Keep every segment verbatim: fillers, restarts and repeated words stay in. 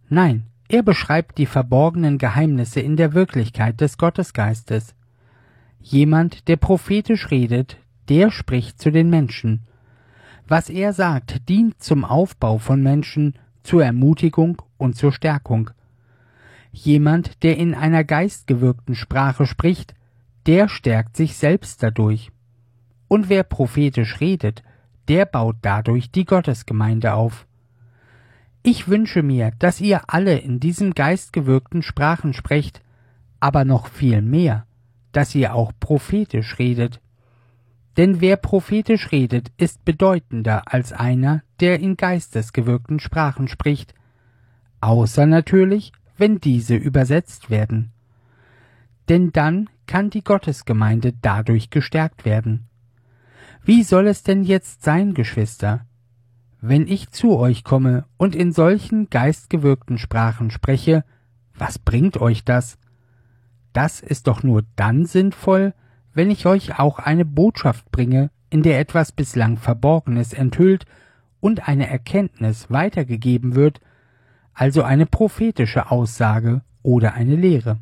Nein, er beschreibt die verborgenen Geheimnisse in der Wirklichkeit des Gottesgeistes. Jemand, der prophetisch redet, der spricht zu den Menschen. Was er sagt, dient zum Aufbau von Menschen, zur Ermutigung und zur Stärkung. Jemand, der in einer geistgewirkten Sprache spricht, der stärkt sich selbst dadurch. Und wer prophetisch redet, der baut dadurch die Gottesgemeinde auf. Ich wünsche mir, dass ihr alle in diesen geistgewirkten Sprachen sprecht, aber noch viel mehr, dass ihr auch prophetisch redet. Denn wer prophetisch redet, ist bedeutender als einer, der in geistesgewirkten Sprachen spricht, außer natürlich, wenn diese übersetzt werden. Denn dann kann die Gottesgemeinde dadurch gestärkt werden. Wie soll es denn jetzt sein, Geschwister? Wenn ich zu euch komme und in solchen geistgewirkten Sprachen spreche, was bringt euch das? Das ist doch nur dann sinnvoll, wenn ich euch auch eine Botschaft bringe, in der etwas bislang Verborgenes enthüllt und eine Erkenntnis weitergegeben wird, also eine prophetische Aussage oder eine Lehre.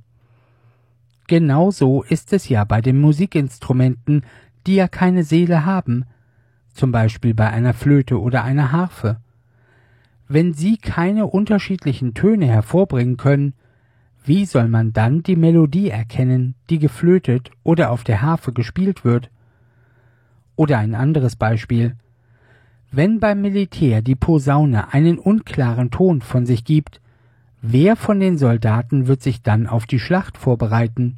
Genauso ist es ja bei den Musikinstrumenten, die ja keine Seele haben, zum Beispiel bei einer Flöte oder einer Harfe. Wenn sie keine unterschiedlichen Töne hervorbringen können, wie soll man dann die Melodie erkennen, die geflötet oder auf der Harfe gespielt wird? Oder ein anderes Beispiel. Wenn beim Militär die Posaune einen unklaren Ton von sich gibt, wer von den Soldaten wird sich dann auf die Schlacht vorbereiten?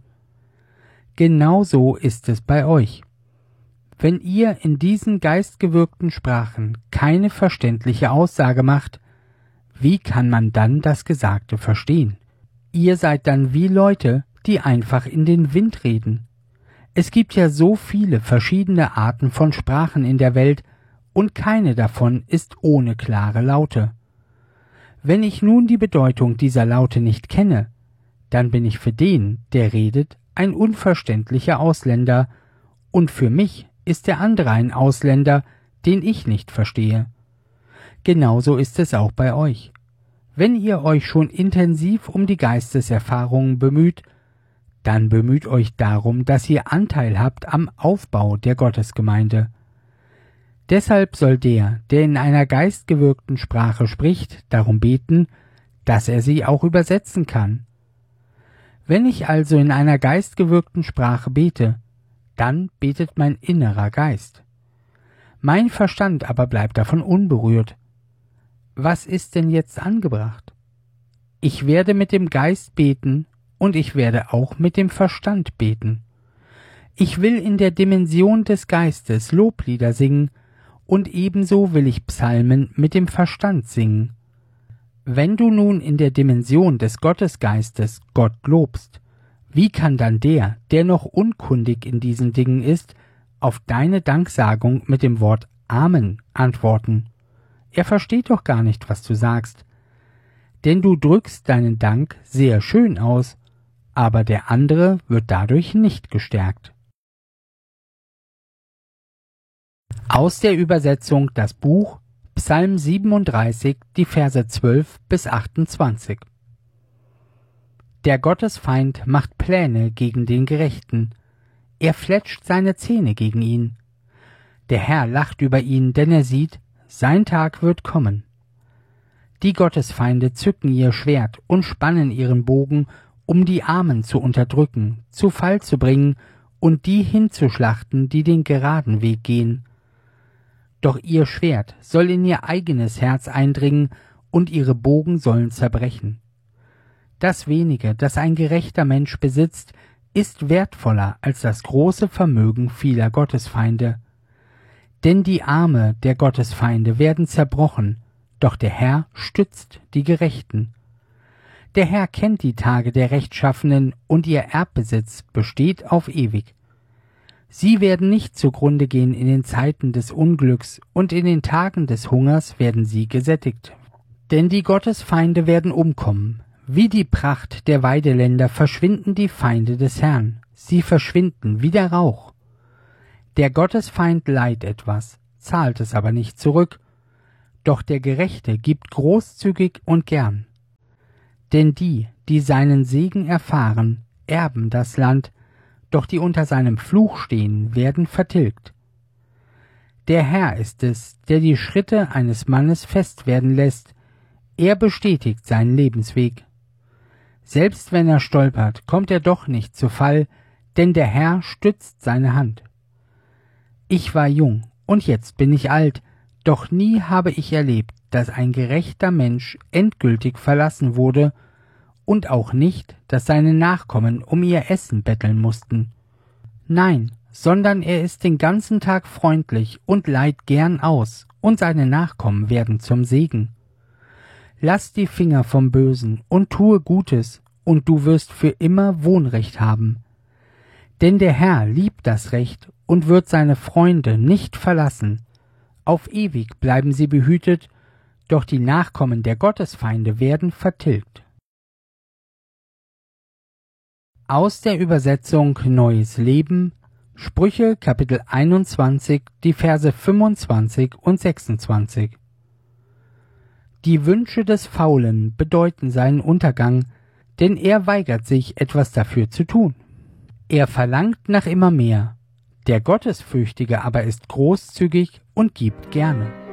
Genauso ist es bei euch. Wenn ihr in diesen geistgewirkten Sprachen keine verständliche Aussage macht, wie kann man dann das Gesagte verstehen? Ihr seid dann wie Leute, die einfach in den Wind reden. Es gibt ja so viele verschiedene Arten von Sprachen in der Welt, und keine davon ist ohne klare Laute. Wenn ich nun die Bedeutung dieser Laute nicht kenne, dann bin ich für den, der redet, ein unverständlicher Ausländer, und für mich ist der andere ein Ausländer, den ich nicht verstehe. Genauso ist es auch bei euch. Wenn ihr euch schon intensiv um die Geisteserfahrungen bemüht, dann bemüht euch darum, dass ihr Anteil habt am Aufbau der Gottesgemeinde. Deshalb soll der, der in einer geistgewirkten Sprache spricht, darum beten, dass er sie auch übersetzen kann. Wenn ich also in einer geistgewirkten Sprache bete, dann betet mein innerer Geist. Mein Verstand aber bleibt davon unberührt. Was ist denn jetzt angebracht? Ich werde mit dem Geist beten und ich werde auch mit dem Verstand beten. Ich will in der Dimension des Geistes Loblieder singen und ebenso will ich Psalmen mit dem Verstand singen. Wenn du nun in der Dimension des Gottesgeistes Gott lobst, wie kann dann der, der noch unkundig in diesen Dingen ist, auf deine Danksagung mit dem Wort Amen antworten? Er versteht doch gar nicht, was du sagst. Denn du drückst deinen Dank sehr schön aus, aber der andere wird dadurch nicht gestärkt. Aus der Übersetzung das Buch Psalm siebenunddreißig, die Verse zwölf bis achtundzwanzig. Der Gottesfeind macht Pläne gegen den Gerechten. Er fletscht seine Zähne gegen ihn. Der Herr lacht über ihn, denn er sieht, sein Tag wird kommen. Die Gottesfeinde zücken ihr Schwert und spannen ihren Bogen, um die Armen zu unterdrücken, zu Fall zu bringen und die hinzuschlachten, die den geraden Weg gehen. Doch ihr Schwert soll in ihr eigenes Herz eindringen und ihre Bogen sollen zerbrechen. Das wenige, das ein gerechter Mensch besitzt, ist wertvoller als das große Vermögen vieler Gottesfeinde. Denn die Arme der Gottesfeinde werden zerbrochen, doch der Herr stützt die Gerechten. Der Herr kennt die Tage der Rechtschaffenen und ihr Erbbesitz besteht auf ewig. Sie werden nicht zugrunde gehen in den Zeiten des Unglücks und in den Tagen des Hungers werden sie gesättigt. Denn die Gottesfeinde werden umkommen. Wie die Pracht der Weideländer verschwinden die Feinde des Herrn. Sie verschwinden wie der Rauch. Der Gottesfeind leiht etwas, zahlt es aber nicht zurück. Doch der Gerechte gibt großzügig und gern. Denn die, die seinen Segen erfahren, erben das Land, doch die unter seinem Fluch stehen, werden vertilgt. Der Herr ist es, der die Schritte eines Mannes fest werden lässt, er bestätigt seinen Lebensweg. Selbst wenn er stolpert, kommt er doch nicht zu Fall, denn der Herr stützt seine Hand. Ich war jung, und jetzt bin ich alt, doch nie habe ich erlebt, dass ein gerechter Mensch endgültig verlassen wurde, und auch nicht, dass seine Nachkommen um ihr Essen betteln mussten. Nein, sondern er ist den ganzen Tag freundlich und leiht gern aus, und seine Nachkommen werden zum Segen. Lass die Finger vom Bösen und tue Gutes, und du wirst für immer Wohnrecht haben. Denn der Herr liebt das Recht und wird seine Freunde nicht verlassen. Auf ewig bleiben sie behütet, doch die Nachkommen der Gottesfeinde werden vertilgt. Aus der Übersetzung Neues Leben, Sprüche Kapitel einundzwanzig, die Verse fünfundzwanzig und sechsundzwanzig. Die Wünsche des Faulen bedeuten seinen Untergang, denn er weigert sich, etwas dafür zu tun. Er verlangt nach immer mehr. Der Gottesfürchtige aber ist großzügig und gibt gerne.